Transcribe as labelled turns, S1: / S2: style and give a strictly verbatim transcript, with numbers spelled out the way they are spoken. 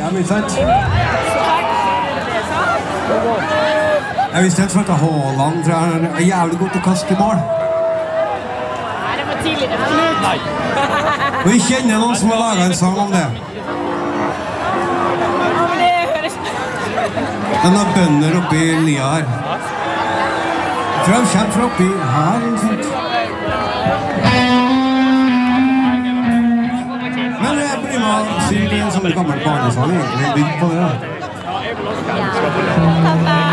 S1: Ja, men sant? Jeg visste helt for at Haaland tror jeg er jævlig god til å kaste mål.
S2: Nei, det var tidlig. Nei.
S1: Og vi kjenner noen som har laget en sang om det. Den har bønder oppi lia her. Jeg tror de kommer fra oppi her, ikke sant? Men jeg blir med og synger en sånn gammel barnesang, egentlig. Bygd på det, da.